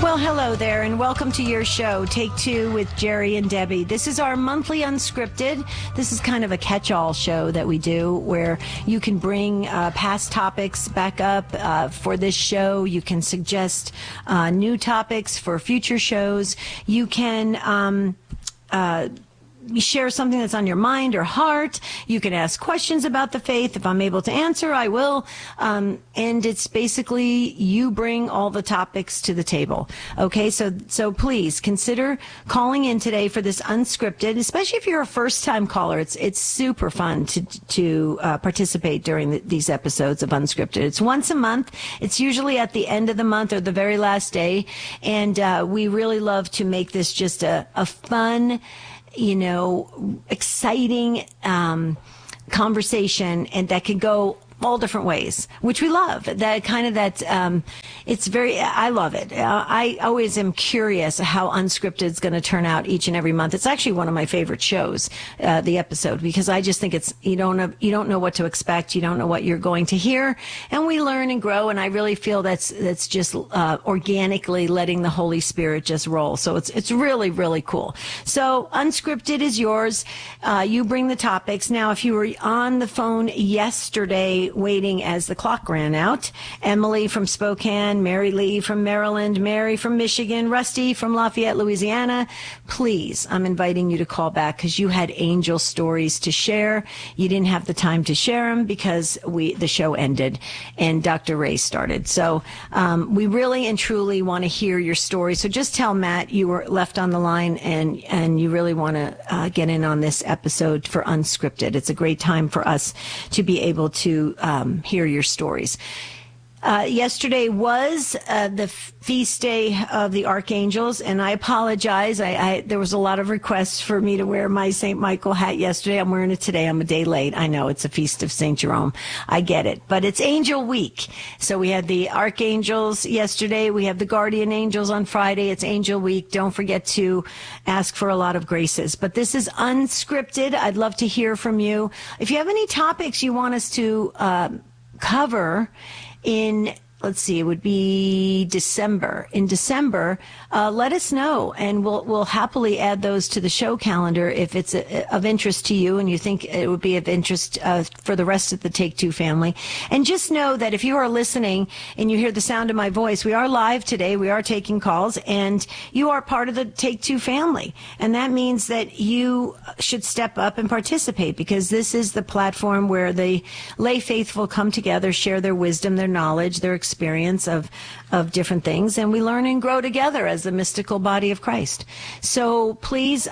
Well, hello there, and welcome to your show, Take Two with Jerry and Debbie. This is our monthly unscripted. This is kind of a catch-all show that we do where you can bring past topics back up for this show. You can suggest new topics for future shows. You can share something that's on your mind or heart. You can ask questions about the faith. If I'm able to answer, I will. And it's basically you bring all the topics to the table. Okay, so please consider calling in today for this unscripted, especially if you're a first-time caller. It's super fun to participate during these episodes of Unscripted. It's once a month. It's usually at the end of the month or the very last day. And we really love to make this just a fun, exciting conversation, and that can go all different ways, which we love. I love it. I always am curious how Unscripted is going to turn out each and every month. It's actually one of my favorite shows, the episode, because I just think you don't know what to expect. You don't know what you're going to hear, and we learn and grow. And I really feel that's just organically letting the Holy Spirit just roll. So it's really, really cool. So Unscripted is yours. You bring the topics. Now, if you were on the phone yesterday waiting as the clock ran out, Emily from Spokane, Mary Lee from Maryland, Mary from Michigan, Rusty from Lafayette, Louisiana, please, I'm inviting you to call back because you had angel stories to share. You didn't have the time to share them because the show ended and Dr. Ray started. So we really and truly want to hear your story. So just tell Matt you were left on the line and you really want to get in on this episode for Unscripted. It's a great time for us to be able to hear your stories. Yesterday was the feast day of the archangels, and I apologize. There was a lot of requests for me to wear my St. Michael hat yesterday. I'm wearing it today. I'm a day late. I know it's a feast of St. Jerome. I get it. But it's Angel Week. So we had the archangels yesterday. We have the guardian angels on Friday. It's Angel Week. Don't forget to ask for a lot of graces. But this is Unscripted. I'd love to hear from you. If you have any topics you want us to cover in, let's see, it would be December. In December, let us know, and we'll happily add those to the show calendar if it's of interest to you and you think it would be of interest for the rest of the Take Two family. And just know that if you are listening and you hear the sound of my voice, we are live today. We are taking calls, and you are part of the Take Two family. And that means that you should step up and participate, because this is the platform where the lay faithful come together, share their wisdom, their knowledge, their experience of different things, and we learn and grow together as the mystical body of Christ. So please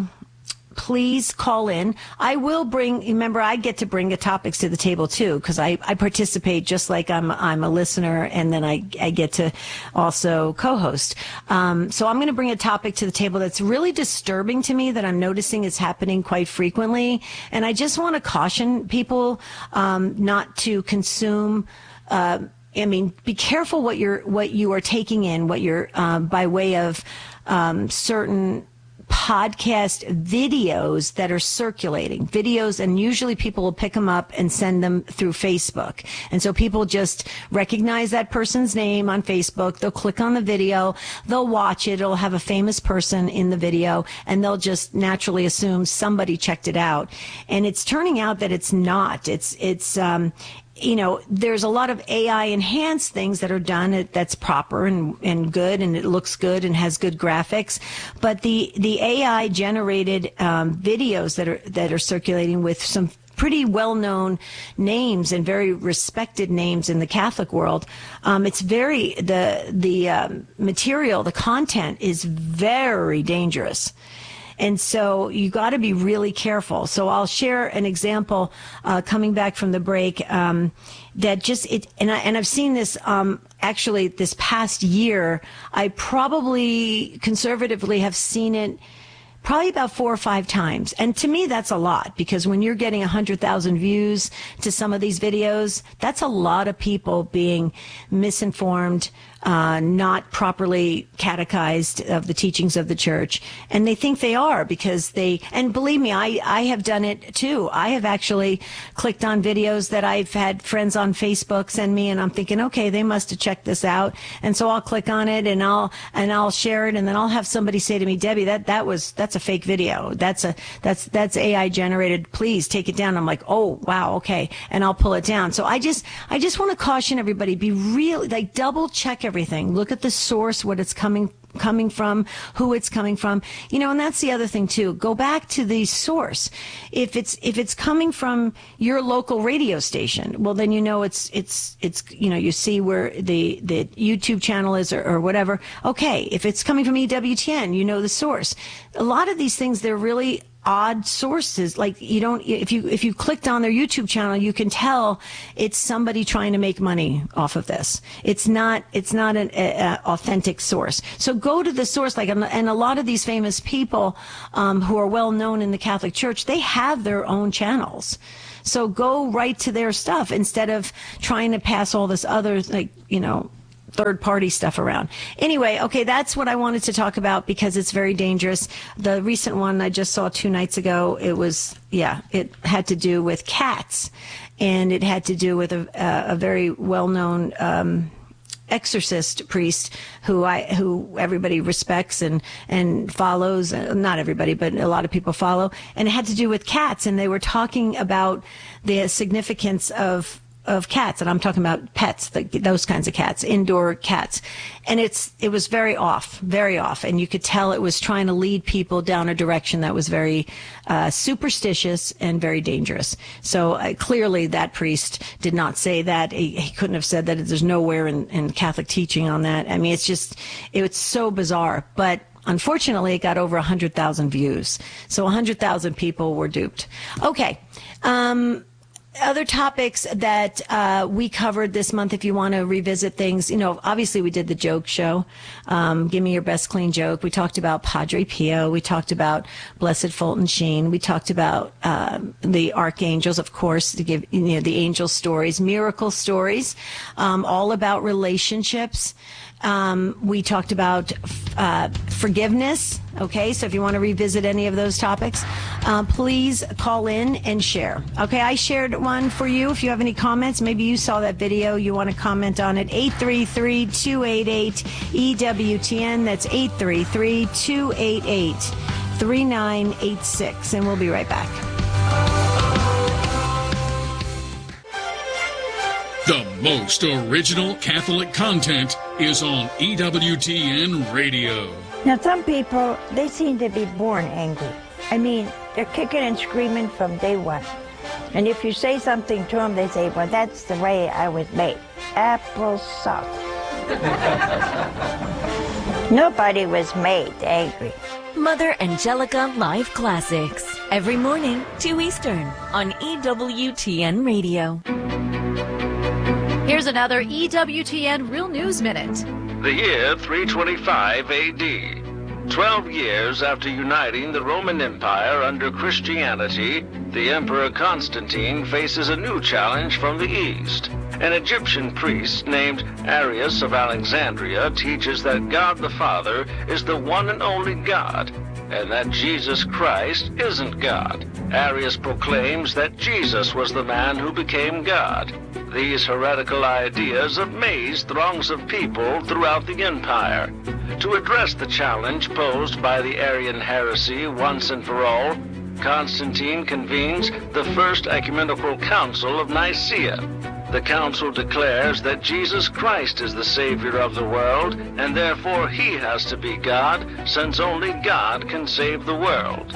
call in. I will remember, I get to bring the topics to the table too, because I participate just like I'm a listener, and then I get to also co-host. So I'm going to bring a topic to the table that's really disturbing to me, that I'm noticing is happening quite frequently. And I just want to caution people not to consume be careful what you are taking in, what you're by way of certain podcast videos that are circulating videos, and usually people will pick them up and send them through Facebook. And so people just recognize that person's name on Facebook. They'll click on the video, they'll watch it. It'll have a famous person in the video, and they'll just naturally assume somebody checked it out. And it's turning out that it's not. There's a lot of AI enhanced things that are done that's proper and good, and it looks good and has good graphics. But the AI generated videos that are circulating with some pretty well-known names and very respected names in the Catholic world, it's very, the material, the content is very dangerous. And so you got to be really careful. So I'll share an example coming back from the break that just and I've seen this actually this past year. I probably conservatively have seen it probably about 4 or 5 times. And to me, that's a lot, because when you're getting 100,000 views to some of these videos, that's a lot of people being misinformed, not properly catechized of the teachings of the church. And they think they are because and believe me, I have done it too. I have actually clicked on videos that I've had friends on Facebook send me, and I'm thinking, okay, they must have checked this out. And so I'll click on it and I'll share it, and then I'll have somebody say to me, Debbie, that's a fake video. That's AI generated. Please take it down. I'm like, oh, wow. Okay. And I'll pull it down. So I just want to caution everybody, be real, like double check everything. Look at the source, what it's coming from, who it's coming from, and that's the other thing too. Go back to the source. If it's coming from your local radio station, well, then it's you see where the YouTube channel is or whatever. Okay. If it's coming from EWTN, the source. A lot of these things, they're really odd sources. Like if you clicked on their YouTube channel, you can tell it's somebody trying to make money off of this. It's not an authentic source. So go to the source. And a lot of these famous people who are well known in the Catholic Church, they have their own channels. So go right to their stuff instead of trying to pass all this other third-party stuff around. Anyway, okay, that's what I wanted to talk about because it's very dangerous. The recent one I just saw 2 nights ago, it had to do with cats, and it had to do with a very well-known exorcist priest who everybody respects and follows. Not everybody, but a lot of people follow. And it had to do with cats, and they were talking about the significance of cats, and I'm talking about pets, those kinds of cats, indoor cats. And it was very off, and you could tell it was trying to lead people down a direction that was very superstitious and very dangerous. So clearly that priest did not say that. He couldn't have said that. There's nowhere in Catholic teaching on that. I mean, it's so bizarre, but unfortunately, it got over 100,000 views. So 100,000 people were duped. Okay. Other topics that we covered this month, if you want to revisit things, obviously we did the joke show. Give me your best clean joke. We talked about Padre Pio. We talked about Blessed Fulton Sheen. We talked about the archangels, of course, to give the angel stories, miracle stories, all about relationships. We talked about forgiveness. Okay, so if you want to revisit any of those topics, please call in and share. Okay, I shared one for you. If you have any comments, maybe you saw that video, you want to comment on it, 833-288-EWTN. That's 833-288-3986. And we'll be right back. The most original Catholic content is on EWTN Radio. Now, some people, they seem to be born angry. I mean, they're kicking and screaming from day one. And if you say something to them, they say, well, that's the way I was made. Apple suck. Nobody was made angry. Mother Angelica Live Classics. Every morning, 2 Eastern, on EWTN Radio. Here's another EWTN Real News Minute. The year 325 AD. 12 years after uniting the Roman Empire under Christianity, the Emperor Constantine faces a new challenge from the East. An Egyptian priest named Arius of Alexandria teaches that God the Father is the one and only God, and that Jesus Christ isn't God. Arius proclaims that Jesus was the man who became God. These heretical ideas amazed throngs of people throughout the empire. To address the challenge posed by the Arian heresy once and for all, Constantine convenes the First Ecumenical Council of Nicaea. The council declares that Jesus Christ is the Savior of the world, and therefore he has to be God, since only God can save the world.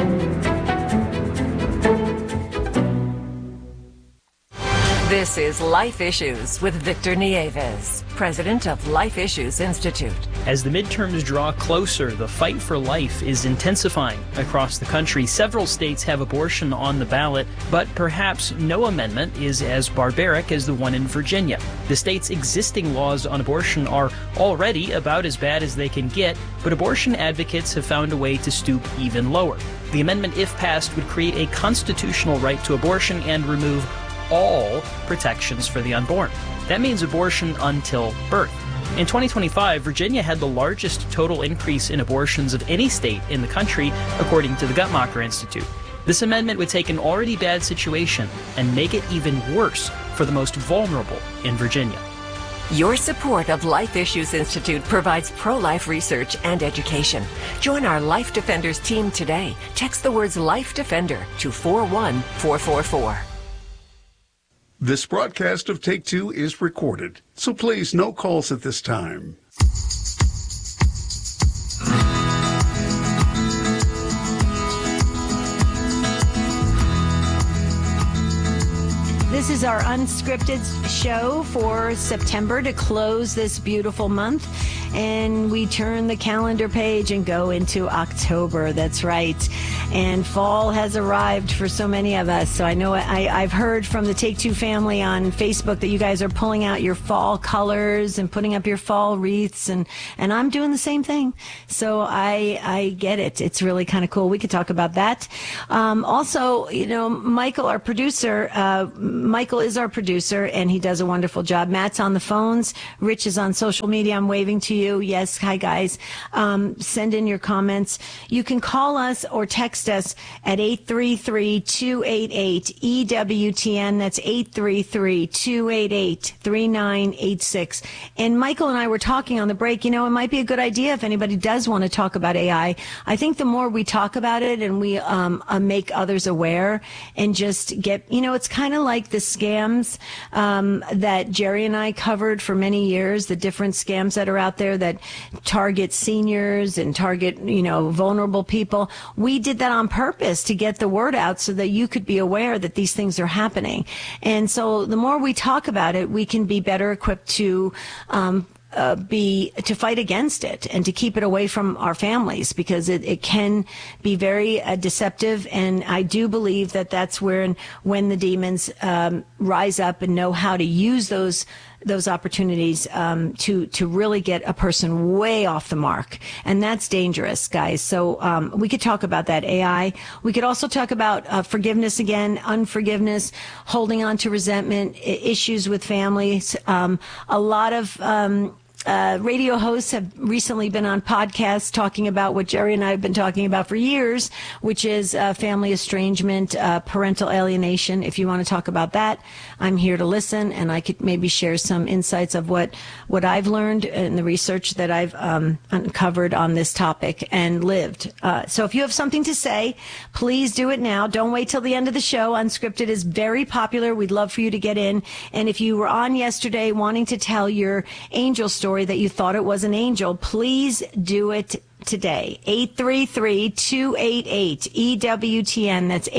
This is Life Issues with Victor Nieves, president of Life Issues Institute. As the midterms draw closer, the fight for life is intensifying across the country. Several states have abortion on the ballot, but perhaps no amendment is as barbaric as the one in Virginia. The state's existing laws on abortion are already about as bad as they can get, but abortion advocates have found a way to stoop even lower. The amendment, if passed, would create a constitutional right to abortion and remove all protections for the unborn. That means abortion until birth. In 2025, Virginia had the largest total increase in abortions of any state in the country, according to the Guttmacher Institute. This amendment would take an already bad situation and make it even worse for the most vulnerable in Virginia. Your support of Life Issues Institute provides pro-life research and education. Join our Life Defenders team today. Text the words Life Defender to 41444. This broadcast of Take Two is recorded, so please no calls at this time. This is our unscripted show for September to close this beautiful month. And we turn the calendar page and go into October. That's right. And fall has arrived for so many of us. So I know I've heard from the Take Two family on Facebook that you guys are pulling out your fall colors and putting up your fall wreaths. And I'm doing the same thing. So I get it. It's really kind of cool. We could talk about that. Also, you know, Michael, our producer, Michael is our producer, and he does a wonderful job. Matt's on the phones. Rich is on social media. I'm waving to you. Yes. Hi, guys. Send in your comments. You can call us or text us at 833-288-EWTN. That's 833-288-3986. And Michael and I were talking on the break, you know, it might be a good idea if anybody does want to talk about AI. I think the more we talk about it and we make others aware and just get, you know, it's kind of like the scams that Jerry and I covered for many years, the different scams that are out there that target seniors and target, you know, vulnerable people. We did that on purpose to get the word out so that you could be aware that these things are happening. And so the more we talk about it, we can be better equipped to fight against it and to keep it away from our families, because it can be very deceptive. And I do believe that that's when the demons rise up and know how to use those opportunities to really get a person way off the mark. And that's dangerous, guys. So we could talk about that AI. We could also talk about forgiveness again, unforgiveness, holding on to resentment, issues with families. A lot of radio hosts have recently been on podcasts talking about what Jerry and I have been talking about for years, which is family estrangement, parental alienation. If you want to talk about that, I'm here to listen, and I could maybe share some insights of what I've learned in the research that I've uncovered on this topic and lived. So if you have something to say, please do it now. Don't wait till the end of the show. Unscripted is very popular. We'd love for you to get in. And if you were on yesterday wanting to tell your angel story that you thought it was an angel, please do it today. 833-288-EWTN. That's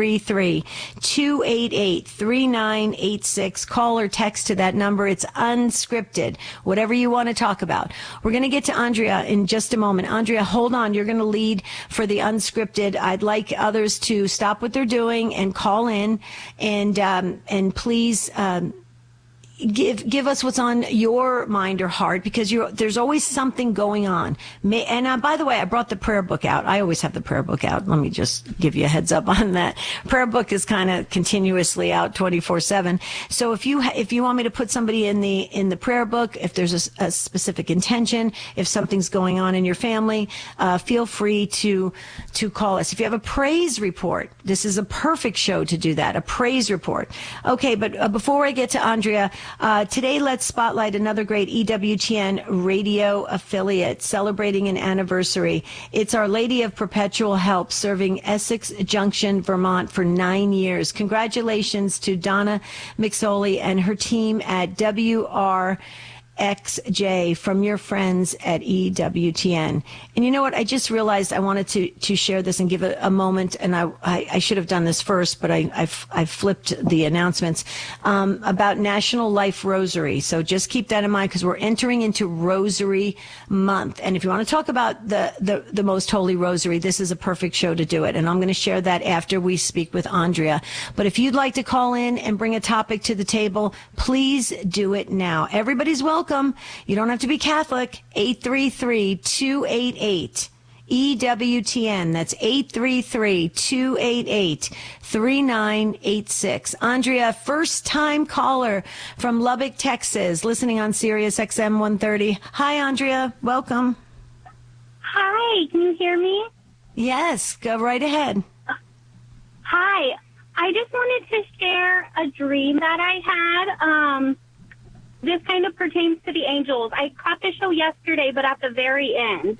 833-288-3986. Call or text to that number. It's unscripted. Whatever you want to talk about. We're going to get to Andrea in just a moment. Andrea, hold on. You're going to lead for the unscripted. I'd like others to stop what they're doing and call in and please, give us what's on your mind or heart, because there's always something going on. And by the way, I brought the prayer book out. I always have the prayer book out. Let me just give you a heads up on that. Prayer book is kind of continuously out 24/7. So if you want me to put somebody in the prayer book, if there's a specific intention, if something's going on in your family, feel free to call us. If you have a praise report, this is a perfect show to do that. A praise report. Okay, but before I get to Andrea, today, let's spotlight another great EWTN radio affiliate celebrating an anniversary. It's Our Lady of Perpetual Help, serving Essex Junction, Vermont for 9 years. Congratulations to Donna McSorley and her team at WRXJ from your friends at EWTN. And you know what? I just realized I wanted to share this and give a moment, and I should have done this first, but I flipped the announcements about National Life Rosary. So just keep that in mind, because we're entering into Rosary Month. And if you want to talk about the Most Holy Rosary, this is a perfect show to do it. And I'm going to share that after we speak with Andrea. But if you'd like to call in and bring a topic to the table, please do it now. Everybody's welcome. You don't have to be Catholic. 833-288 EWTN. That's 833-288-3986. Andrea, first-time caller from Lubbock, Texas, listening on Sirius XM 130. Hi, Andrea. Welcome. Hi, can you hear me? Yes, go right ahead. Hi, I just wanted to share a dream that I had. This kind of pertains to the angels. I caught the show yesterday, but at the very end.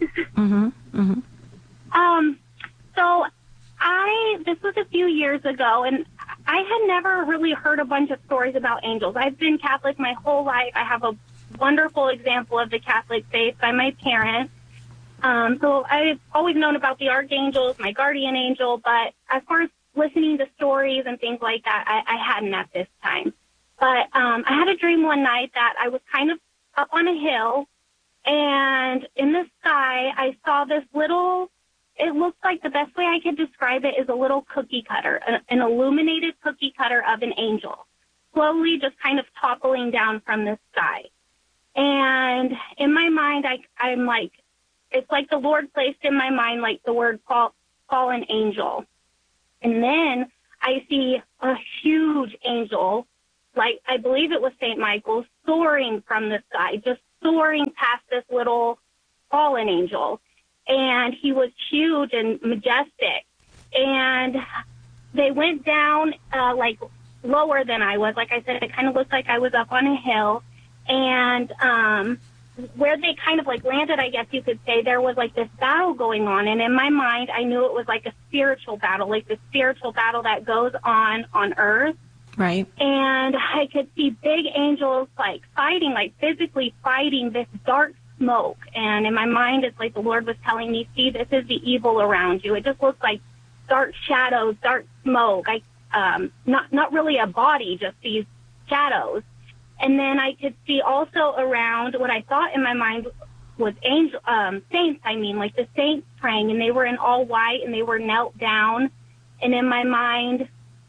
This was a few years ago, and I had never really heard a bunch of stories about angels. I've been Catholic my whole life. I have a wonderful example of the Catholic faith by my parents. So I've always known about the archangels, my guardian angel, but as far as listening to stories and things like that, I hadn't at this time. But I had a dream one night that I was kind of up on a hill, and in the sky I saw this little, it looked like the best way I could describe it is a little cookie cutter, an illuminated cookie cutter of an angel, slowly just kind of toppling down from the sky. And in my mind, I'm like, it's like the Lord placed in my mind like the word fallen angel. And then I see a huge angel, like I believe it was St. Michael, soaring from the sky, just soaring past this little fallen angel. And he was huge and majestic. And they went down like lower than I was. Like I said, it kind of looked like I was up on a hill. And where they kind of like landed, I guess you could say, there was like this battle going on. And in my mind, I knew it was like a spiritual battle, like the spiritual battle that goes on earth. Right. And I could see big angels like fighting, like physically fighting this dark smoke. And in my mind, it's like the Lord was telling me, see, this is the evil around you. It just looks like dark shadows, dark smoke. Not really a body, just these shadows. And then I could see also around what I thought in my mind was saints, like the saints praying, and they were in all white and they were knelt down. And in my mind,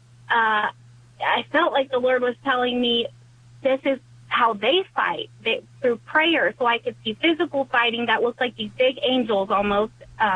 I felt like the Lord was telling me this is how they fight, through prayer. So I could see physical fighting that looked like these big angels almost,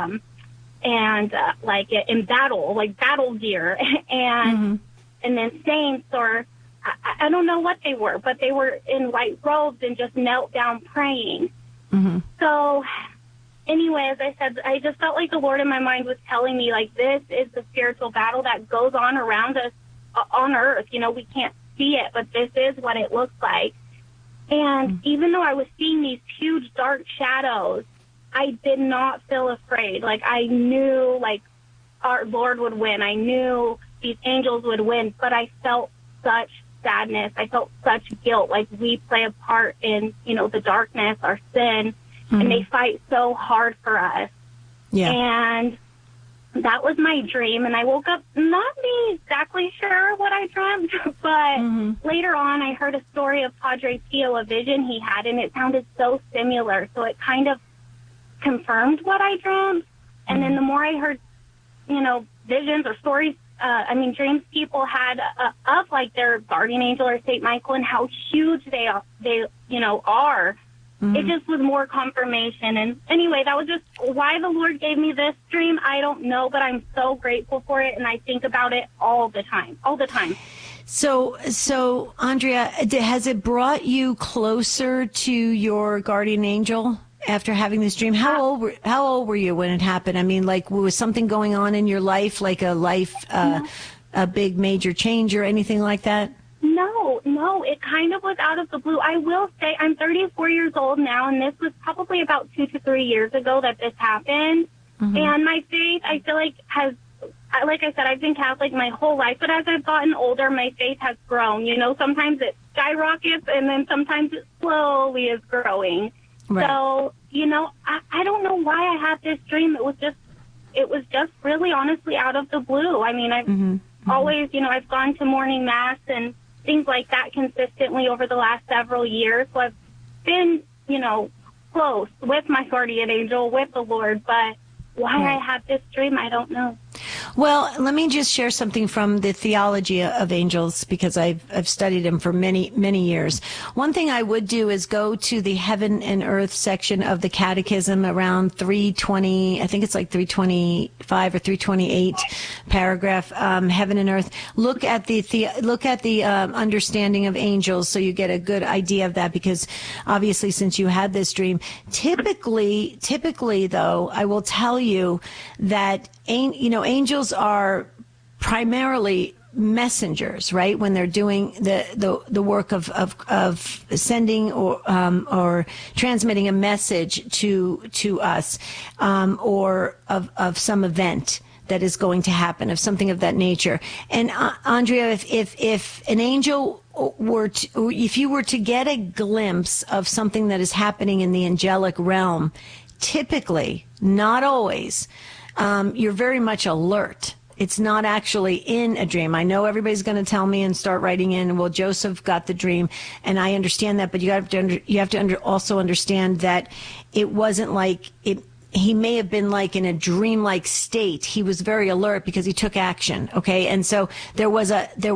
like in battle, like battle gear. And then saints, or I don't know what they were, but they were in white robes and just knelt down praying. So anyway, as I said, I just felt like the Lord in my mind was telling me, like, this is the spiritual battle that goes on around us on earth. You know, we can't see it, but this is what it looks like. And even though I was seeing these huge dark shadows, I did not feel afraid. Like, I knew, like, our Lord would win. I knew these angels would win, but I felt such sadness. I felt such guilt. Like, we play a part in, you know, the darkness, our sin, and they fight so hard for us. Yeah. And that was my dream, and I woke up not being exactly sure what I dreamt, but later on I heard a story of Padre Pio, a vision he had, and it sounded so similar, so it kind of confirmed what I dreamt. And then the more I heard, you know, visions or stories, dreams people had of, like, their guardian angel or St. Michael and how huge they are. It just was more confirmation. And anyway, that was just why the Lord gave me this dream. I don't know, but I'm so grateful for it, and I think about it all the time. So Andrea, has it brought you closer to your guardian angel after having this dream? How old were you when it happened? I mean, like, was something going on in your life, like a big major change or anything like that? No, it kind of was out of the blue. I will say I'm 34 years old now, and this was probably about 2 to 3 years ago that this happened. And my faith, I feel like, has, like I said, I've been Catholic my whole life, but as I've gotten older, my faith has grown. You know, sometimes it skyrockets, and then sometimes it slowly is growing. Right. So, you know, I don't know why I had this dream. It was just really honestly out of the blue. I mean, I've always, you know, I've gone to morning mass and things like that consistently over the last several years. So I've been, you know, close with my guardian angel, with the Lord, but why I had this dream, I don't know. Well, let me just share something from the theology of angels, because I've studied them for many, many years. One thing I would do is go to the heaven and earth section of the catechism around 320, I think it's like 325 or 328 paragraph, heaven and earth. Look at the understanding of angels, so you get a good idea of that, because obviously since you had this dream, typically though, I will tell you that angels are primarily messengers, right? When they're doing the work of sending or transmitting a message to us, or of some event that is going to happen, of something of that nature. And Andrea, if an angel if you were to get a glimpse of something that is happening in the angelic realm, typically, not always, you're very much alert. It's not actually in a dream. I know everybody's going to tell me and start writing in, well, Joseph got the dream, and I understand that, but you have to also understand that it wasn't like it. He may have been like in a dreamlike state. He was very alert because he took action. Okay, and so there was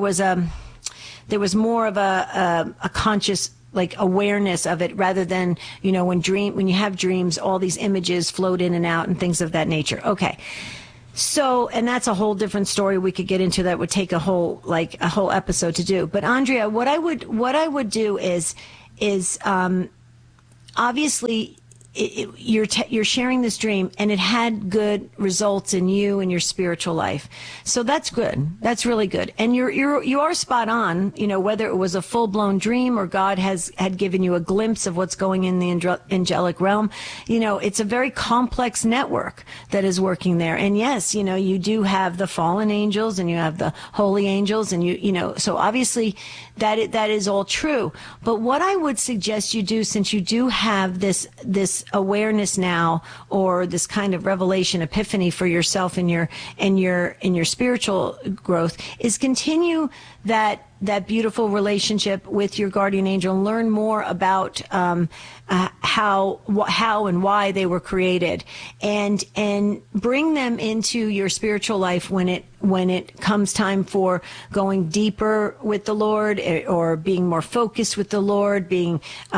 more of a conscious, like, awareness of it, rather than, when you have dreams, all these images float in and out and things of that nature. Okay. So, and that's a whole different story we could get into that would take a whole episode to do. But Andrea, what I would do is obviously you're sharing this dream, and it had good results in you and your spiritual life. So that's good. That's really good. And you are spot on, whether it was a full-blown dream or God had given you a glimpse of what's going in the angelic realm. It's a very complex network that is working there. And yes, you do have the fallen angels and you have the holy angels, and so obviously that is all true. But what I would suggest you do, since you do have this awareness now, or this kind of revelation, epiphany for yourself in your spiritual growth, is continue that beautiful relationship with your guardian angel and learn more about how and why they were created, and bring them into your spiritual life when it comes time for going deeper with the Lord, or being more focused with the Lord, being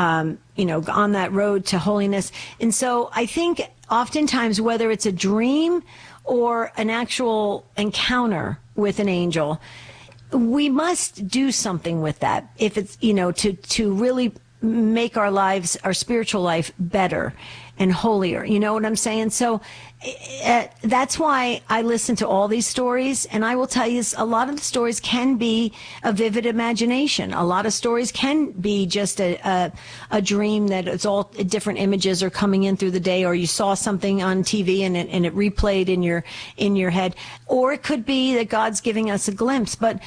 on that road to holiness. And so I think oftentimes, whether it's a dream or an actual encounter with an angel, we must do something with that, if it's, to really make our lives, our spiritual life, better and holier. You know what I'm saying? So that's why I listen to all these stories, and I will tell you, a lot of the stories can be a vivid imagination. A lot of stories can be just a dream that it's all different images are coming in through the day, or you saw something on TV and it replayed in your head, or it could be that God's giving us a glimpse. But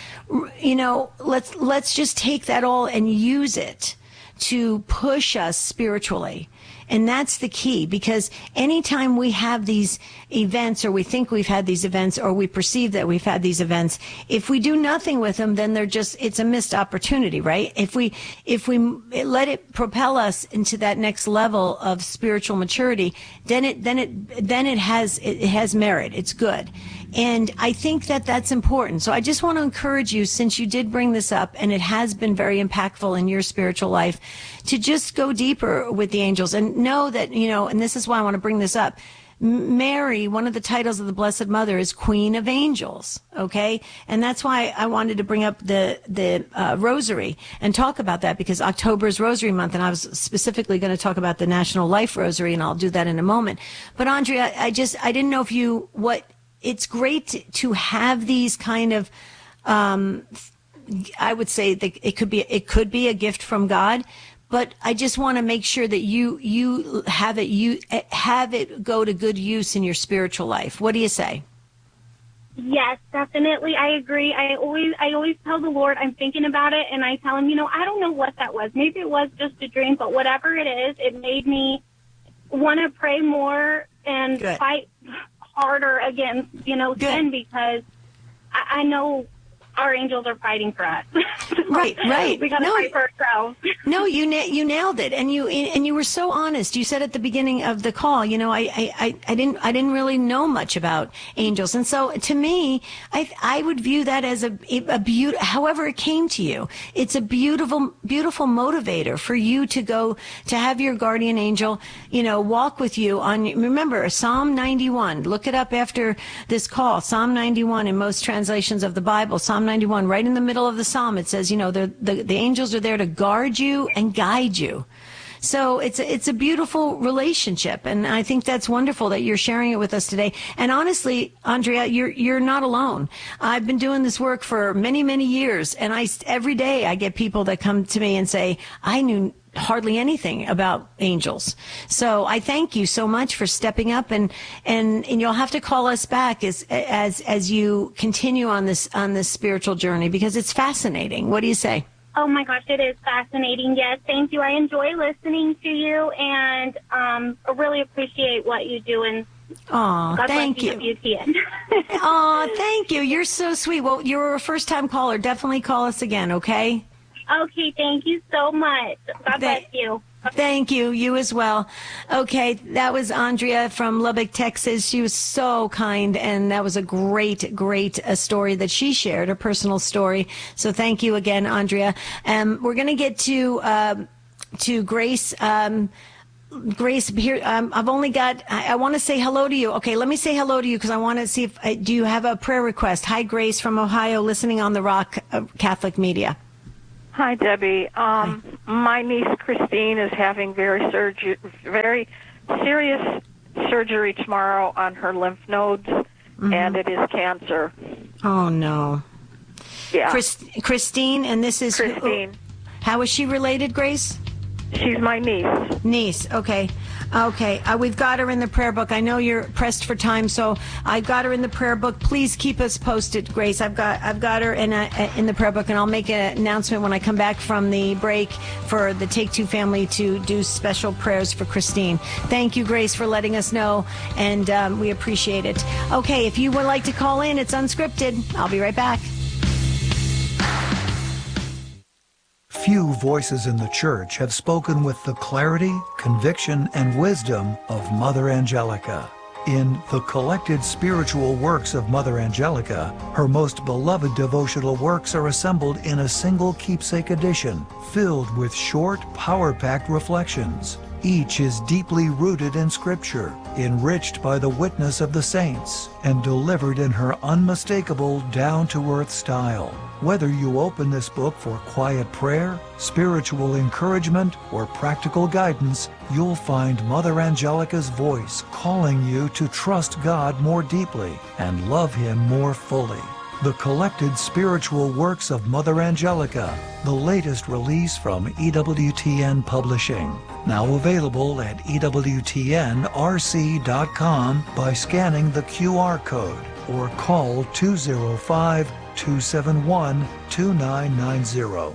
let's just take that all and use it to push us spiritually. And that's the key, because anytime we have these events, or we think we've had these events, or we perceive that we've had these events, if we do nothing with them, then it's a missed opportunity, right? If we let it propel us into that next level of spiritual maturity, then it has merit. It's good. And I think that that's important. So I just want to encourage you, since you did bring this up, and it has been very impactful in your spiritual life, to just go deeper with the angels, and know that, and this is why I want to bring this up. Mary, one of the titles of the Blessed Mother, is Queen of Angels, okay? And that's why I wanted to bring up the Rosary and talk about that, because October is Rosary Month, and I was specifically going to talk about the National Life Rosary, and I'll do that in a moment. But Andrea, I didn't know if it's great to have these kind of, I would say that it could be a gift from God. But I just want to make sure that you have it go to good use in your spiritual life. What do you say? Yes, definitely. I agree. I always tell the Lord I'm thinking about it, and I tell him, I don't know what that was. Maybe it was just a dream, but whatever it is, it made me want to pray more and fight harder against, sin, because I know our angels are fighting for us. Right. We got to fight for ourselves. No, you nailed it, and you were so honest. You said at the beginning of the call, I didn't really know much about angels, and so to me, I would view that as a beautiful. However, it came to you, it's a beautiful motivator for you to go to have your guardian angel, walk with you on. Remember Psalm 91. Look it up after this call. Psalm 91 in most translations of the Bible. Psalm 91, right in the middle of the psalm, it says, the angels are there to guard you and guide you. So it's a beautiful relationship, and I think that's wonderful that you're sharing it with us today. And honestly, Andrea, you're not alone. I've been doing this work for many, many years, and every day I get people that come to me and say, I knew hardly anything about angels. So I thank you so much for stepping up, and you'll have to call us back as you continue on this spiritual journey, because it's fascinating. What do you say? Oh my gosh, it is fascinating. Yes, thank you. I enjoy listening to you, and I really appreciate what you do. And thank you. Oh, thank you. You're so sweet. Well, you're a first-time caller. Definitely call us again, okay? Okay, thank you so much. God bless you. Thank you. You as well. Okay, that was Andrea from Lubbock, Texas. She was so kind, and that was a great story that she shared, a personal story. So thank you again, Andrea. We're going to get to Grace. Grace, here, I've only got, I want to say hello to you. Okay, let me say hello to you because I want to see do you have a prayer request? Hi, Grace from Ohio, listening on the Rock Catholic Media. Hi, Debbie. My niece Christine is having very serious surgery tomorrow on her lymph nodes, and it is cancer. Oh, no. Yeah. Christine, and this is... Christine. How is she related, Grace? She's my niece. Niece, okay. Okay, we've got her in the prayer book. I know you're pressed for time, so I got her in the prayer book. Please keep us posted, Grace. I've got her in the prayer book, and I'll make an announcement when I come back from the break for the Take Two family to do special prayers for Christine. Thank you, Grace, for letting us know, and we appreciate it. Okay, if you would like to call in, it's unscripted. I'll be right back. Few voices in the church have spoken with the clarity, conviction, and wisdom of Mother Angelica. In The Collected Spiritual Works of Mother Angelica, her most beloved devotional works are assembled in a single keepsake edition, filled with short, power-packed reflections. Each is deeply rooted in Scripture, enriched by the witness of the saints, and delivered in her unmistakable, down-to-earth style. Whether you open this book for quiet prayer, spiritual encouragement, or practical guidance, you'll find Mother Angelica's voice calling you to trust God more deeply and love Him more fully. The Collected Spiritual Works of Mother Angelica, the latest release from EWTN Publishing. Now available at EWTNRC.com by scanning the QR code or call 205-271-2990.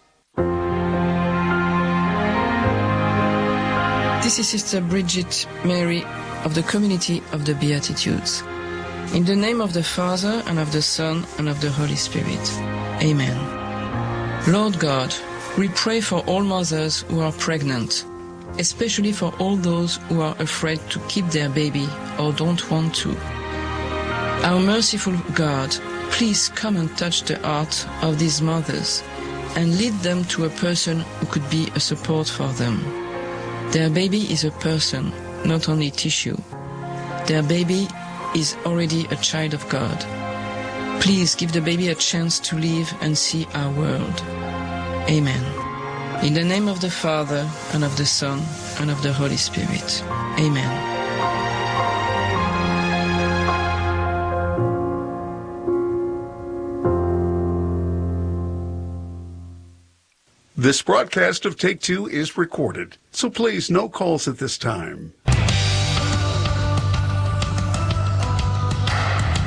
This is Sister Bridget Mary of the Community of the Beatitudes. In the name of the Father, and of the Son, and of the Holy Spirit. Amen. Lord God, we pray for all mothers who are pregnant, especially for all those who are afraid to keep their baby or don't want to. Our merciful God, please come and touch the heart of these mothers and lead them to a person who could be a support for them. Their baby is a person, not only tissue. Their baby is already a child of God. Please give the baby a chance to live and see our world. Amen. In the name of the Father, and of the Son, and of the Holy Spirit. Amen. This broadcast of Take Two is recorded, so please no calls at this time.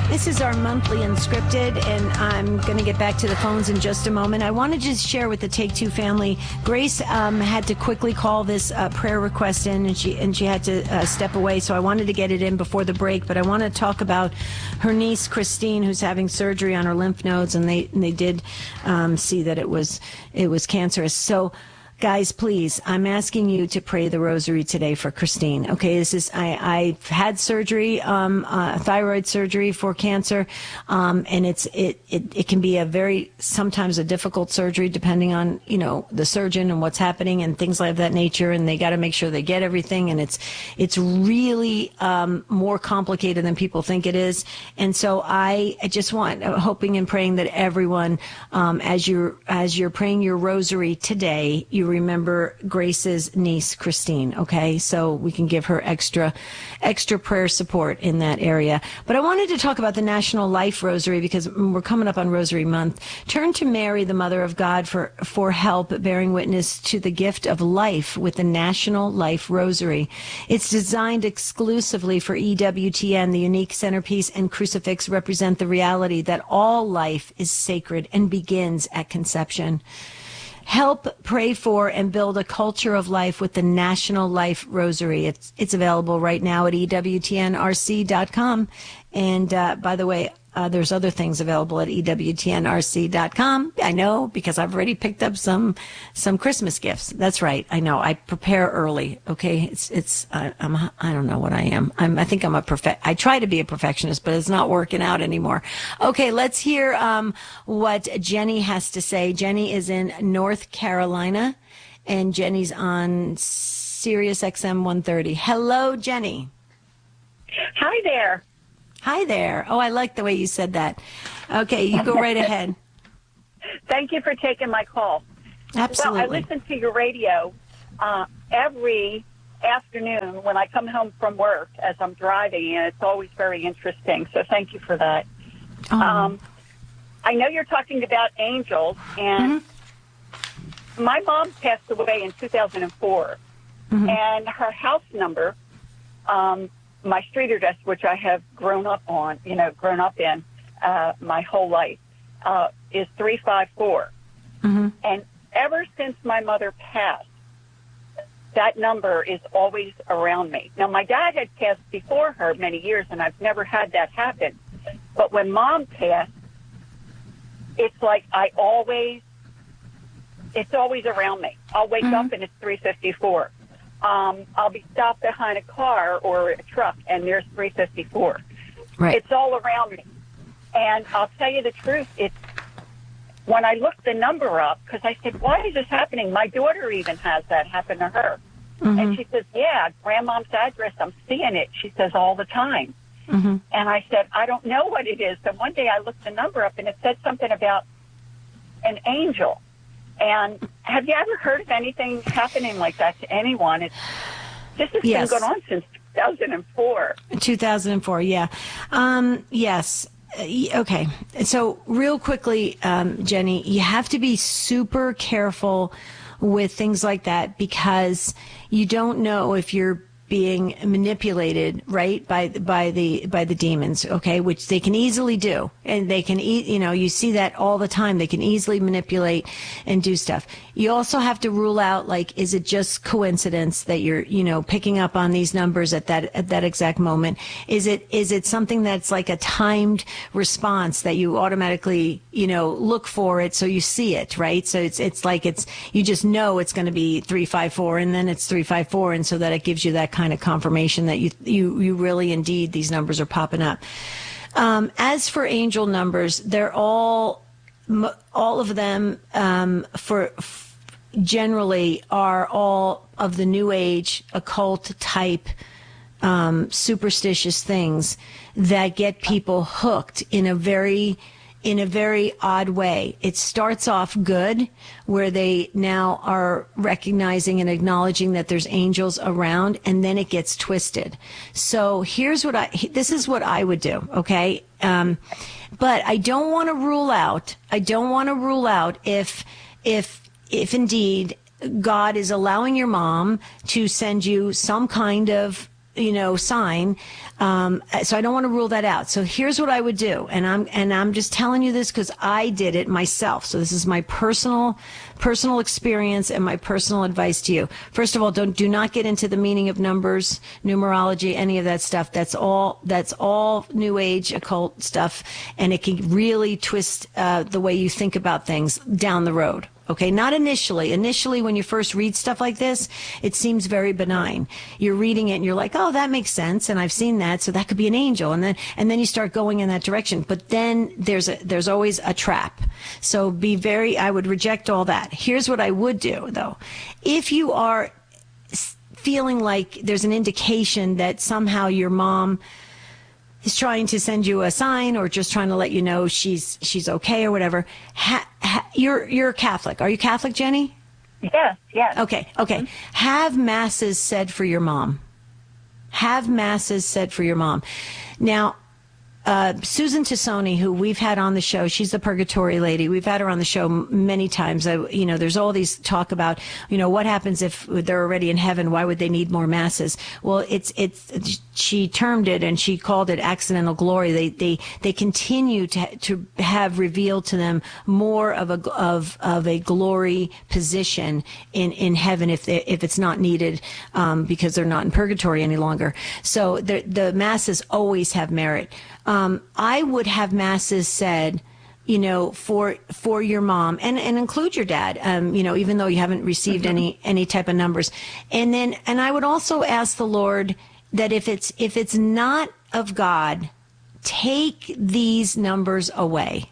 This is our monthly Unscripted, and I'm going to get back to the phones in just a moment. I want to just share with the Take Two family. Grace had to quickly call this prayer request in, and she had to step away, so I wanted to get it in before the break. But I want to talk about her niece Christine, who's having surgery on her lymph nodes, and they did see that it was cancerous. So, guys, please, I'm asking you to pray the rosary today for Christine. Okay, this is I've had surgery, thyroid surgery for cancer, and it can be sometimes a difficult surgery depending on the surgeon and what's happening and things like that nature. And they got to make sure they get everything, and it's really more complicated than people think it is. And so I just hoping and praying that everyone, as you're praying your rosary today, you remember Grace's niece, Christine, okay? So we can give her extra prayer support in that area. But I wanted to talk about the National Life Rosary because we're coming up on Rosary Month. Turn to Mary, the Mother of God, for help bearing witness to the gift of life with the National Life Rosary. It's designed exclusively for EWTN. The unique centerpiece and crucifix represent the reality that all life is sacred and begins at conception. Help pray for and build a culture of life with the National Life Rosary. It's available right now at EWTNRC.com. And by the way, there's other things available at EWTNRC.com. I know because I've already picked up some Christmas gifts. That's right. I know. I prepare early. Okay. I don't know what I am. I think I'm I try to be a perfectionist, but it's not working out anymore. Okay. Let's hear, what Jenny has to say. Jenny is in North Carolina, and Jenny's on Sirius XM 130. Hello, Jenny. Hi there. Hi there. Oh, I like the way you said that. Okay, you go right ahead. Thank you for taking my call. Absolutely. Well, I listen to your radio every afternoon when I come home from work as I'm driving, and it's always very interesting. So thank you for that. Oh. I know you're talking about angels, and my mom passed away in 2004, and her house number, my street address, which I have grown up in my whole life, is 354. And ever since my mother passed, that number is always around me. Now, my dad had passed before her many years, and I've never had that happen. But when Mom passed, it's like it's always around me. I'll wake up and it's 354. I'll be stopped behind a car or a truck, and there's 354. Right. It's all around me. And I'll tell you the truth, when I looked the number up, because I said, why is this happening? My daughter even has that happen to her. And she says, yeah, Grandmom's address, I'm seeing it. She says all the time. And I said, I don't know what it is. So one day I looked the number up, and it said something about an angel. And have you ever heard of anything happening like that to anyone? This has been going on since 2004. 2004, yeah. Yes. Okay. So real quickly, Jenny, you have to be super careful with things like that because you don't know if you're being manipulated, right, by the demons, okay, which they can easily do, and they can you see that all the time. They can easily manipulate and do stuff. You also have to rule out, like, is it just coincidence that you're picking up on these numbers at that exact moment? Is it something that's like a timed response that you automatically look for it, so you see it, right? So it's like you just know it's going to be 354, and then it's 354, and so that it gives you that kind of confirmation that you really indeed these numbers are popping up. As for angel numbers, they're all of them generally are all of the New Age occult type superstitious things that get people hooked in a very odd way. It starts off good, where they now are recognizing and acknowledging that there's angels around, and then it gets twisted. So this is what I would do, okay? But I don't want to rule out if indeed God is allowing your mom to send you some kind of sign. So I don't want to rule that out. So here's what I would do. And I'm just telling you this because I did it myself. So this is my personal experience and my personal advice to you. First of all, do not get into the meaning of numbers, numerology, any of that stuff. That's all New Age occult stuff. And it can really twist the way you think about things down the road. Okay, not initially. Initially, when you first read stuff like this, it seems very benign. You're reading it and you're like, oh, that makes sense, and I've seen that, so that could be an angel, and then you start going in that direction. But then there's always a trap. So I would reject all that. Here's what I would do, though. If you are feeling like there's an indication that somehow your mom is trying to send you a sign or just trying to let you know she's okay or whatever. You're Catholic. Are you Catholic, Jenny? Yes. Okay. Have masses said for your mom. Now, Susan Tassoni, who we've had on the show, she's the purgatory lady. We've had her on the show many times. There's all these talk about, what happens if they're already in heaven? Why would they need more masses? Well, she termed it and she called it accidental glory. They continue to have revealed to them more of a glory position in heaven if it's not needed, because they're not in purgatory any longer. So the masses always have merit. I would have masses said, for your mom and include your dad, even though you haven't received any type of numbers. And I would also ask the Lord that if it's not of God, take these numbers away.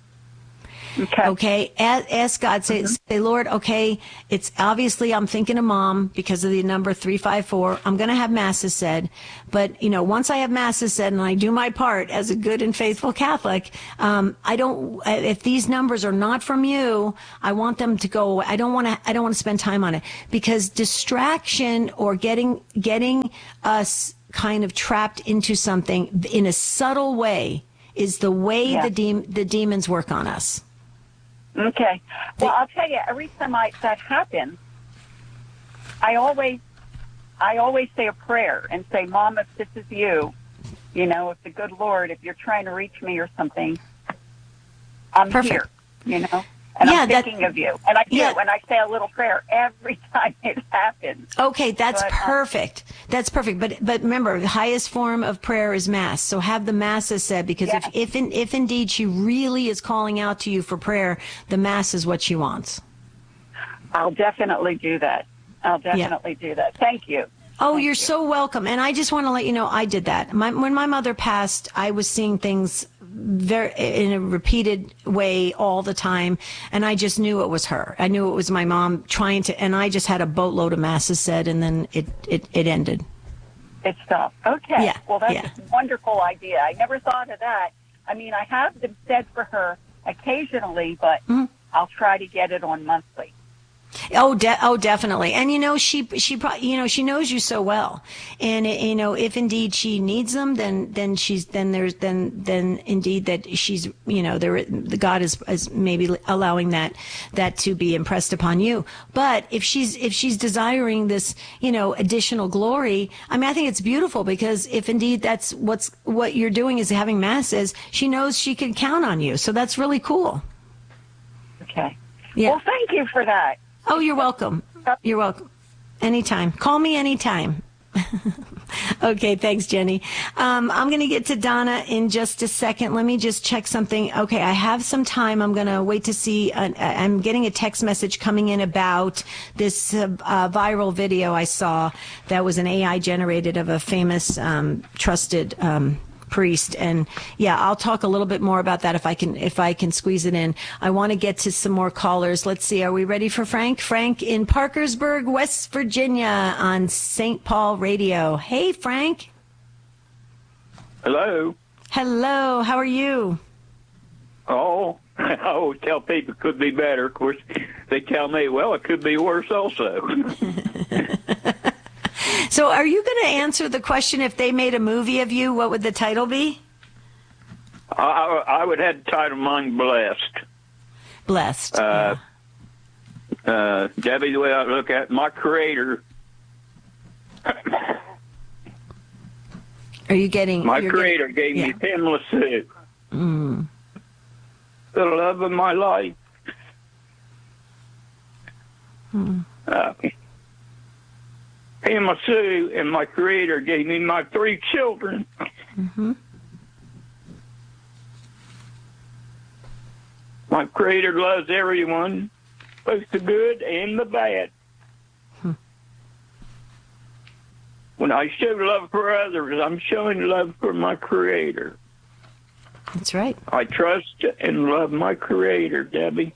Okay. Ask God, say, Lord, okay, it's obviously I'm thinking of mom because of the number 354. I'm going to have masses said. But, once I have masses said and I do my part as a good and faithful Catholic, if these numbers are not from you, I want them to go away. I don't want to spend time on it because distraction or getting us kind of trapped into something in a subtle way is the way the demons work on us. Okay. Well, I'll tell you, every time that happens, I always say a prayer and say, Mom, if this is you, if the good Lord, if you're trying to reach me or something, I'm here, and I'm thinking of you. And I do it when I say a little prayer every time it happens. Okay, that's perfect. That's perfect. But remember, the highest form of prayer is Mass. So have the Masses said, because if indeed she really is calling out to you for prayer, the Mass is what she wants. I'll definitely do that. Do that. Thank you. Oh, you're so welcome. And I just want to let you know I did that. When my mother passed, I was seeing things in a repeated way all the time, and I just knew it was her. I knew it was my mom trying to, and I just had a boatload of masses said, and then it ended. It stopped. Okay. Yeah. Well, that's a wonderful idea. I never thought of that. I mean, I have them said for her occasionally, but I'll try to get it on monthly. Oh, definitely. And she probably, she knows you so well. And if indeed she needs them, then indeed that she's, the God is maybe allowing that to be impressed upon you. But if she's desiring this, additional glory, I mean, I think it's beautiful, because if indeed that's what you're doing is having masses, she knows she can count on you. So that's really cool. Okay. Yeah. Well, thank you for that. Oh, you're welcome. You're welcome. Anytime. Call me anytime. Okay, thanks, Jenny. I'm going to get to Donna in just a second. Let me just check something. Okay, I have some time. I'm going to wait to see. I'm getting a text message coming in about this viral video I saw that was an AI generated of a famous, trusted priest. And I'll talk a little bit more about that if I can squeeze it in. I want to get to some more callers. Let's see. Are we ready for Frank? Frank in Parkersburg, West Virginia on St. Paul Radio. Hey, Frank. Hello. Hello. How are you? Oh, I always tell people it could be better. Of course, they tell me, well, it could be worse also. So are you going to answer the question, if they made a movie of you, what would the title be? I would have the title mine Blessed. Blessed. Debbie, the way I look at it, my creator Are you getting... My Creator gave me Pamela Sue. The love of my life. Pamela Sue and my Creator gave me my 3 children. My Creator loves everyone, both the good and the bad. When I show love for others, I'm showing love for my Creator. That's right. I trust and love my Creator, Debbie.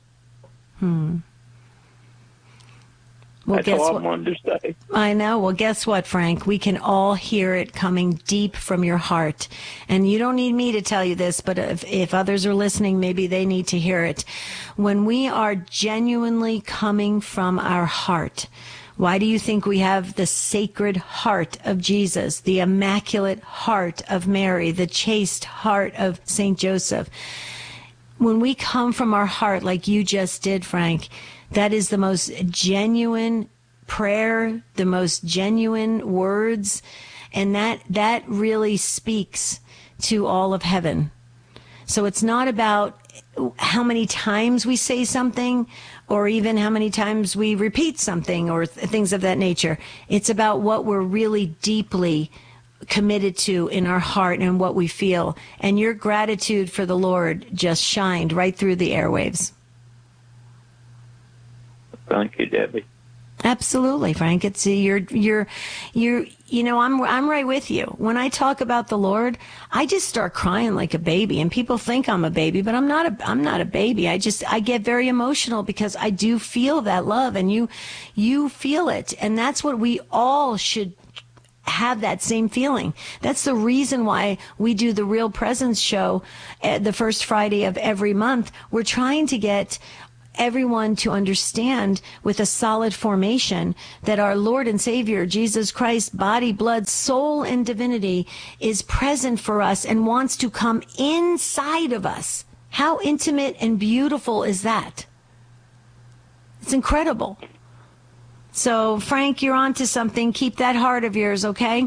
Well, that's all I wanted to say. I know. Well, guess what, Frank? We can all hear it coming deep from your heart. And you don't need me to tell you this, but if others are listening, maybe they need to hear it. When we are genuinely coming from our heart, why do you think we have the sacred heart of Jesus, the immaculate heart of Mary, the chaste heart of St. Joseph? When we come from our heart like you just did, Frank, that is the most genuine prayer, the most genuine words, and that really speaks to all of heaven. So it's not about how many times we say something or even how many times we repeat something or things of that nature. It's about what we're really deeply committed to in our heart and what we feel. And your gratitude for the Lord just shined right through the airwaves. Thank you, Debbie. Absolutely, Frank. It's I'm right with you. When I talk about the Lord, I just start crying like a baby, and people think I'm a baby, but I'm not a baby. I get very emotional because I do feel that love, and you feel it, and that's what we all should have, that same feeling. That's the reason why we do the Real Presence show the first Friday of every month. We're trying to get everyone to understand with a solid formation that our Lord and Savior, Jesus Christ, body, blood, soul, and divinity is present for us and wants to come inside of us. How intimate and beautiful is that? It's incredible. So, Frank, you're on to something. Keep that heart of yours, okay?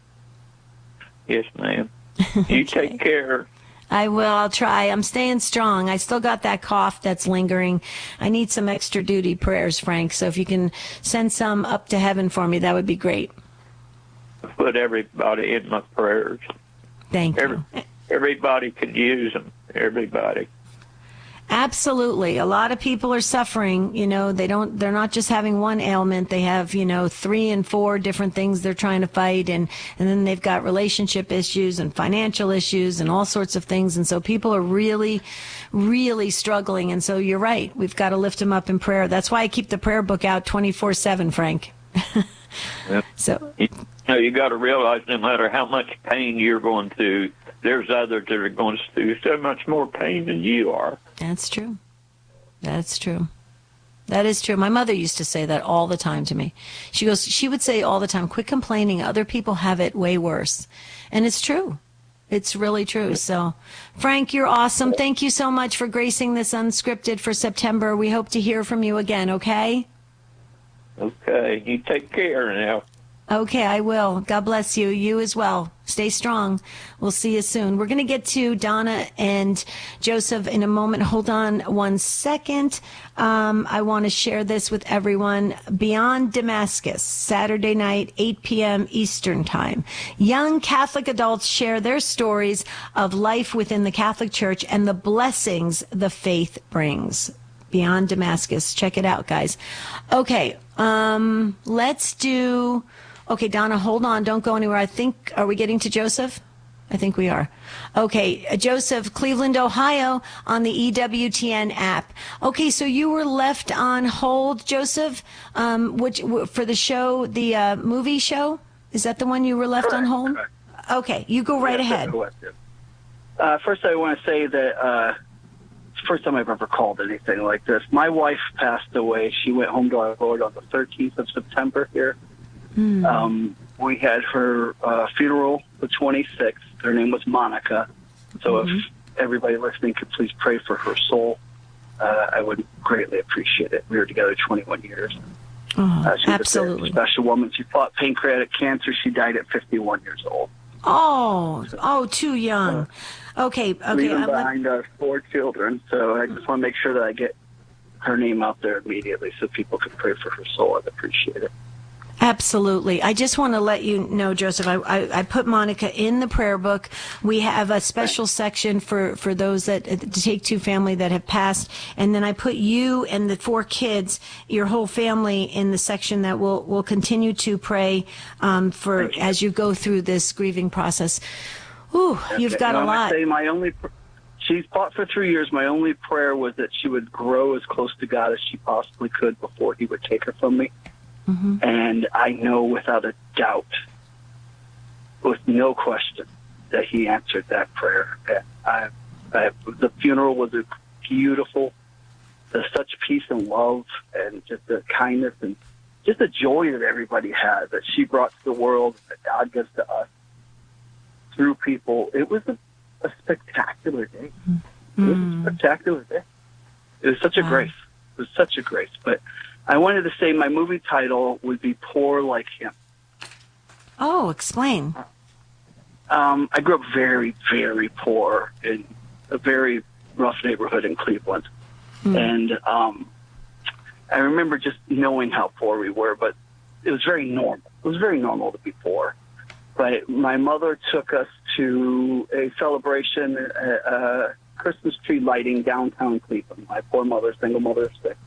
Yes, ma'am. You take care. I will. I'll try. I'm staying strong. I still got that cough that's lingering. I need some extra duty prayers, Frank. So if you can send some up to heaven for me, that would be great. Put everybody in my prayers. Thank you. Everybody could use them. Everybody. Absolutely. A lot of people are suffering. They're not just having one ailment. They have, 3 and 4 different things they're trying to fight. And then they've got relationship issues and financial issues and all sorts of things. And so people are really, really struggling. And so you're right. We've got to lift them up in prayer. That's why I keep the prayer book out 24/7, Frank. Yep. So you got to realize no matter how much pain you're going through, there's others that are going through so much more pain than you are. That's true. That's true. That is true. My mother used to say that all the time to me. She would say all the time, quit complaining. Other people have it way worse. And it's true. It's really true. So, Frank, you're awesome. Thank you so much for gracing this Unscripted for September. We hope to hear from you again, okay? Okay. You take care now. Okay, I will. God bless you. You as well. Stay strong. We'll see you soon. We're going to get to Donna and Joseph in a moment. Hold on one second. I want to share this with everyone. Beyond Damascus, Saturday night, 8 p.m. Eastern Time. Young Catholic adults share their stories of life within the Catholic Church and the blessings the faith brings. Beyond Damascus. Check it out, guys. Okay, let's do... Okay, Donna, hold on. Don't go anywhere. Are we getting to Joseph? I think we are. Okay, Joseph, Cleveland, Ohio, on the EWTN app. Okay, so you were left on hold, Joseph, for the show, the movie show? Is that the one you were left on hold? Correct. Okay, you go right ahead. First, I want to say that it's the first time I've ever called anything like this. My wife passed away. She went home to our Lord on the 13th of September here. We had her funeral the 26th. Her name was Monica. So if everybody listening could please pray for her soul, I would greatly appreciate it. We were together 21 years. She was a special woman. She fought pancreatic cancer. She died at 51 years old. Too young. Okay. Leaving behind 4 children, so I just want to make sure that I get her name out there immediately so people can pray for her soul. I'd appreciate it. Absolutely. I just want to let you know, Joseph, I put Monica in the prayer book. We have a special section for those that the Take Two family that have passed. And then I put you and the 4 kids, your whole family, in the section that will continue to pray for as you go through this grieving process. Ooh, you've got a lot. She's fought for 3 years. My only prayer was that she would grow as close to God as she possibly could before he would take her from me. Mm-hmm. And I know without a doubt, with no question, that he answered that prayer. The funeral was beautiful. There's such peace and love and just the kindness and just the joy that everybody had that she brought to the world, that God gives to us through people. It was a spectacular day. It was a spectacular day. It was such a grace. It was such a grace. But I wanted to say my movie title would be Poor Like Him. Oh, explain. I grew up very, very poor in a very rough neighborhood in Cleveland. And I remember just knowing how poor we were, but it was very normal. It was very normal to be poor. But my mother took us to a celebration, Christmas tree lighting downtown Cleveland. My poor mother, single mother of 6.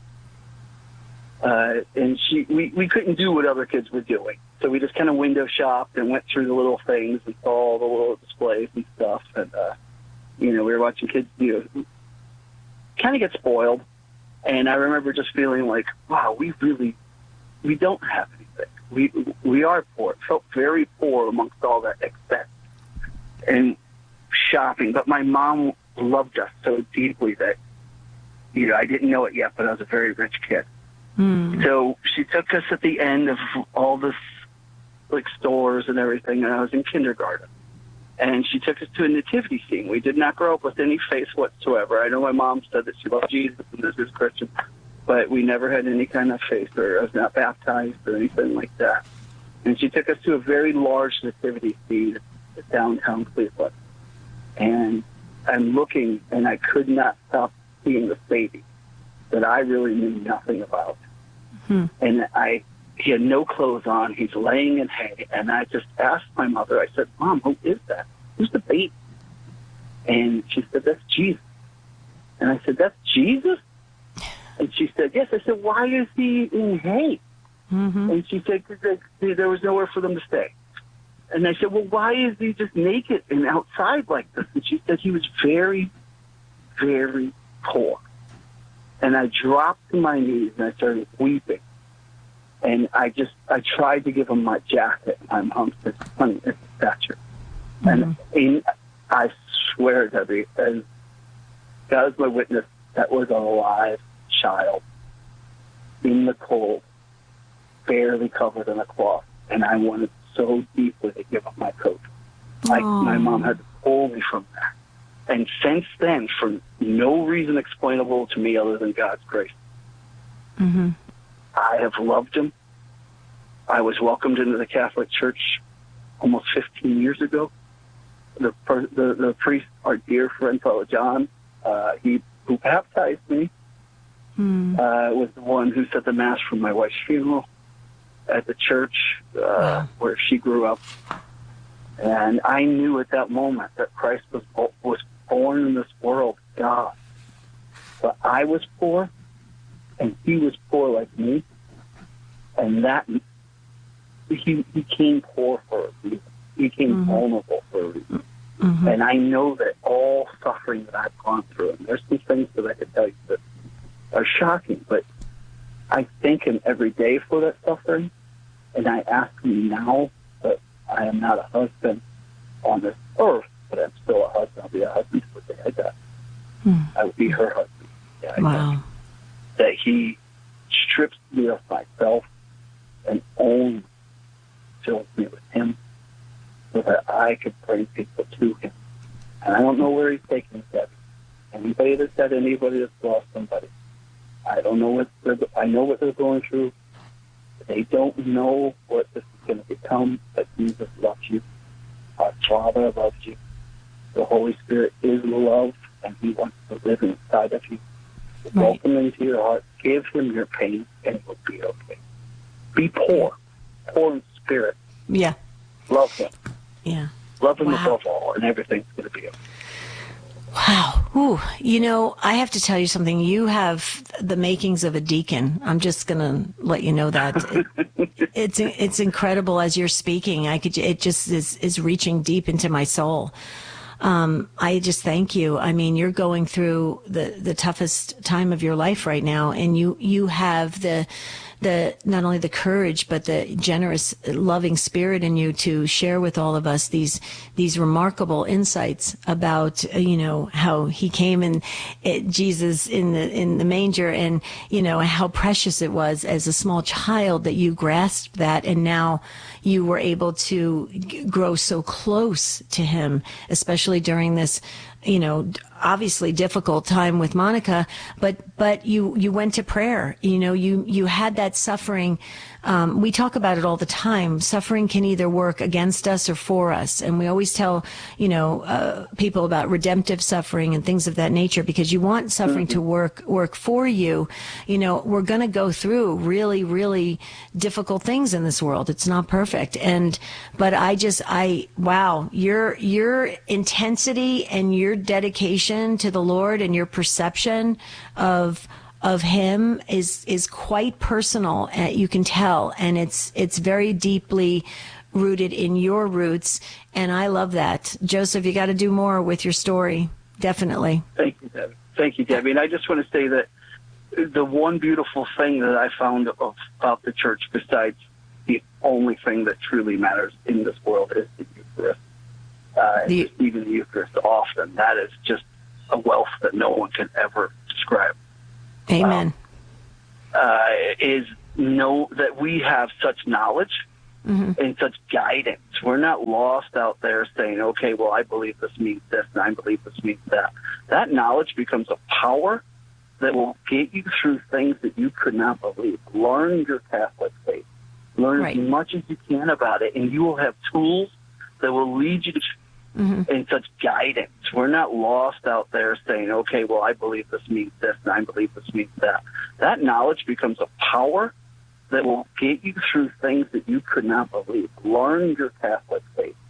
And we couldn't do what other kids were doing. So we just kind of window shopped and went through the little things and saw all the little displays and stuff. And, we were watching kids, kind of get spoiled. And I remember just feeling like, wow, we don't have anything. We are poor. It felt very poor amongst all that excess and shopping. But my mom loved us so deeply that, I didn't know it yet, but I was a very rich kid. So she took us at the end of all this, like, stores and everything, and I was in kindergarten. And she took us to a nativity scene. We did not grow up with any faith whatsoever. I know my mom said that she loved Jesus and this is Christian, but we never had any kind of faith, or I was not baptized or anything like that. And she took us to a very large nativity scene at downtown Cleveland. And I'm looking, and I could not stop seeing this baby that I really knew nothing about. And he had no clothes on. He's laying in hay. And I just asked my mother, I said, Mom, who is that? Who's the baby? And she said, that's Jesus. And I said, that's Jesus? And she said, yes. I said, why is he in hay? And she said, because there was nowhere for them to stay. And I said, well, why is he just naked and outside like this? And she said, he was very, very poor. And I dropped to my knees and I started weeping. And I tried to give him my jacket. My mom said, honey, it's Thatcher. And I swear, Debbie, as God is my witness, that was a live child in the cold, barely covered in a cloth. And I wanted so deeply to give up my coat. My mom had to pull me from that. And since then, for no reason explainable to me other than God's grace, I have loved him. I was welcomed into the Catholic Church almost 15 years ago. The priest, our dear friend Father John, who baptized me, was the one who said the Mass for my wife's funeral at the church where she grew up. And I knew at that moment that Christ was born in this world, God. But I was poor, and he was poor like me. And that he became poor for a reason. He became vulnerable for a reason. And I know that all suffering that I've gone through, and there's some things that I could tell you that are shocking, but I thank him every day for that suffering. And I ask him now that I am not a husband on this earth, but I'm still a husband. I'll be a husband till the day I die. I will be her husband. Yeah, wow. That he strips me of myself and only fills me with him so that I could bring people to him. And I don't know where he's taking me, Debbie. Anybody that's had anybody that's lost somebody, I don't know I know what they're going through. They don't know what this is going to become, but Jesus loves you. Father loves you. The Holy Spirit is love, and He wants to live inside of you. Welcome into your heart. Give Him your pain, and it will be okay. Be poor in spirit. Yeah. Love Him. Yeah. Love Him above all, and everything's going to be okay. Wow. Ooh. You know, I have to tell you something. You have the makings of a deacon. I'm just going to let you know that. It's incredible as you're speaking. It just is reaching deep into my soul. I just thank you. I mean, you're going through the toughest time of your life right now, and you have the not only the courage but the generous, loving spirit in you to share with all of us these remarkable insights about how He came and Jesus in the manger, and how precious it was as a small child that you grasped that, and now you were able to grow so close to Him, especially during this obviously difficult time with Monica, but you went to prayer. You had that suffering. We talk about it all the time. Suffering can either work against us or for us. And we always tell, people about redemptive suffering and things of that nature, because you want suffering to work for you. We're going to go through really, really difficult things in this world. It's not perfect. But wow, your intensity and your dedication to the Lord and your perception of Him is quite personal. You can tell, and it's very deeply rooted in your roots, and I love that. Joseph, you got to do more with your story, definitely. Thank you, Debbie. And I just want to say that the one beautiful thing that I found about the church, besides the only thing that truly matters in this world, is the Eucharist. Even the Eucharist often, that is just a wealth that no one can ever describe. Amen. Is know that we have such knowledge and such guidance. We're not lost out there saying, okay, well, I believe this means this, and I believe this means that. That knowledge becomes a power that will get you through things that you could not believe. Learn your Catholic faith. Learn as much as you can about it, and you will have tools that will lead you to and such guidance. We're not lost out there saying, okay, well, I believe this means this, and I believe this means that. That knowledge becomes a power that will get you through things that you could not believe. Learn your Catholic faith.